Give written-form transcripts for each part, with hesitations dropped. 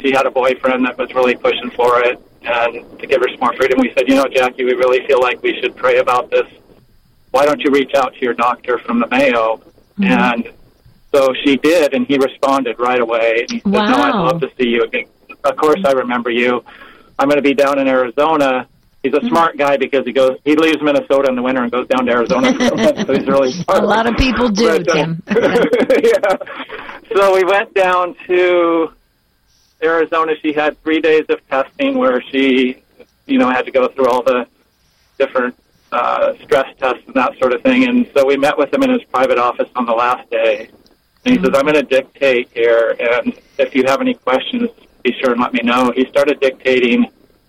she had a boyfriend that was really pushing for it, and to give her some more freedom, we said, Jackie, we really feel like we should pray about this. Why don't you reach out to your doctor from the Mayo? Mm-hmm. And so she did, and he responded right away. And he said, wow. No, I'd love to see you again. Of course, I remember you. I'm going to be down in Arizona. He's a smart guy because he leaves Minnesota in the winter and goes down to Arizona for a month, so he's really smart. A lot of people do, Tim. Yeah. So we went down to Arizona. She had 3 days of testing where she, had to go through all the different stress tests and that sort of thing. And so we met with him in his private office on the last day. And he says, I'm going to dictate here, and if you have any questions, be sure and let me know. He started dictating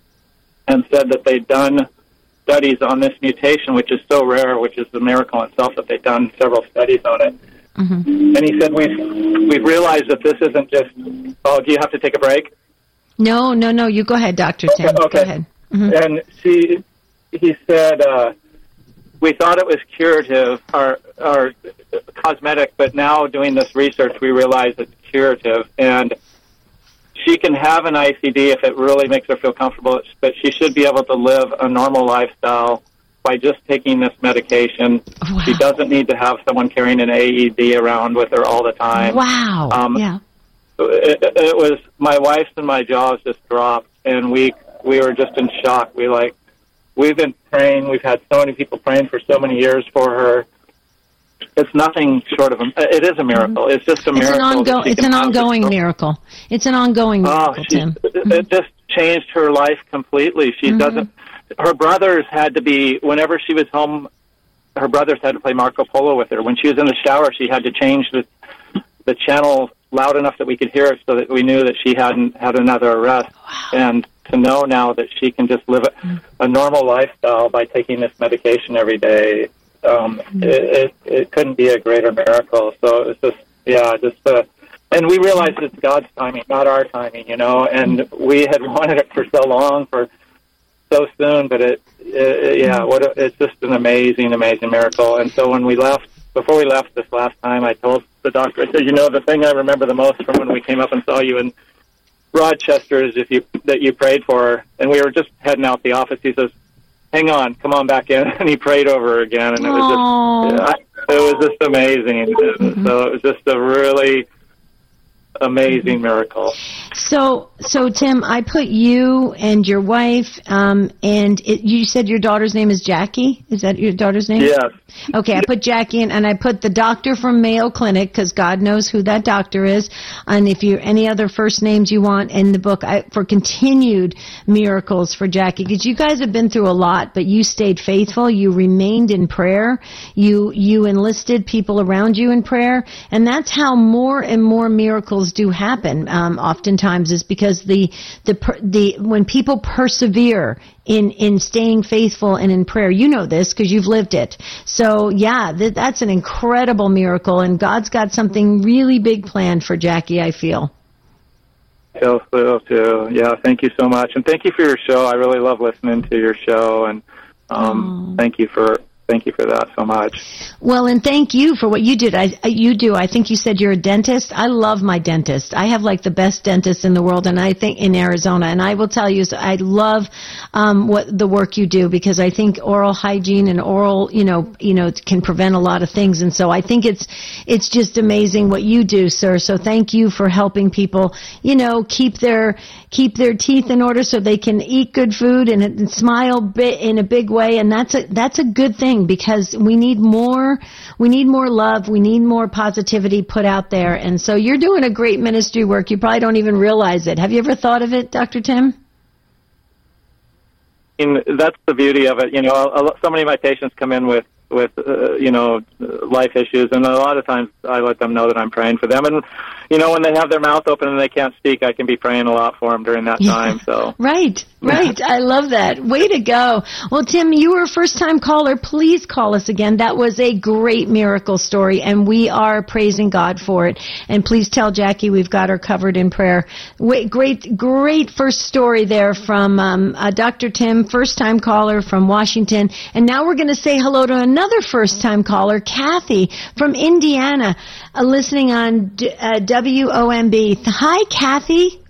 and said that they'd done studies on this mutation, which is so rare, which is the miracle itself, that they'd done several studies on it. Mm-hmm. And he said, we've realized that this isn't just, do you have to take a break? No, you go ahead, Dr. Tim. Okay. Go ahead. Mm-hmm. And he said, we thought it was curative or cosmetic, but now doing this research, we realize it's curative. And she can have an ICD if it really makes her feel comfortable, but she should be able to live a normal lifestyle by just taking this medication. Wow. She doesn't need to have someone carrying an AED around with her all the time. Wow. Yeah. It was, my wife's and my jaws just dropped, and we were just in shock. We've been praying. We've had so many people praying for so many years for her. It's nothing short of it is a miracle. It's just a miracle. It's an ongoing miracle. It's an ongoing miracle, Tim. It just changed her life completely. She doesn't. Her brothers had to be, whenever she was home, her brothers had to play Marco Polo with her. When she was in the shower, she had to change the channel loud enough that we could hear it so that we knew that she hadn't had another arrest. Wow. And to know now that she can just live a normal lifestyle by taking this medication every day, it couldn't be a greater miracle. So it's just, and we realized it's God's timing, not our timing, and we had wanted it for so long, for so soon, but it's just an amazing, amazing miracle. And so when before we left this last time, I told the doctor, I said, the thing I remember the most from when we came up and saw you in Rochester is that you prayed for her. And we were just heading out the office. He says, hang on, come on back in. And he prayed over her again. And it was just amazing. So it was just a really amazing miracle. So Tim, I put you and your wife, you said your daughter's name is Jackie? Is that your daughter's name? Yes. Okay, I put Jackie in, and I put the doctor from Mayo Clinic, because God knows who that doctor is, and if you any other first names you want in the book, for continued miracles for Jackie, because you guys have been through a lot, but you stayed faithful, you remained in prayer, you enlisted people around you in prayer, and that's how more and more miracles do happen. Oftentimes is because when people persevere in staying faithful and in prayer, you know this because you've lived it. So that's an incredible miracle, and God's got something really big planned for Jackie, I feel. I feel so too. Yeah, thank you so much, and thank you for your show. I really love listening to your show, and thank you for that so much. Well, and thank you for what you did. You do. I think you said you're a dentist. I love my dentist. I have like the best dentist in the world, and I think in Arizona. And I will tell you, I love what the work you do, because I think oral hygiene and oral, can prevent a lot of things. And so I think it's just amazing what you do, sir. So thank you for helping people, keep their teeth in order so they can eat good food and smile in a big way. And that's a good thing, because we need more love, we need more positivity put out there. And so you're doing a great ministry work. You probably don't even realize it. Have you ever thought of it, Dr. Tim? That's the beauty of it. So many of my patients come in with life issues, and a lot of times I let them know that I'm praying for them. And when they have their mouth open and they can't speak, I can be praying a lot for them during that time. So right. I love that. Way to go. Well, Tim, you were a first-time caller. Please call us again. That was a great miracle story, and we are praising God for it. And please tell Jackie we've got her covered in prayer. Great first story there from Dr. Tim, first-time caller from Washington. And now we're going to say hello to another first-time caller, Kathy from Indiana, listening on WOMB. Hi, Kathy.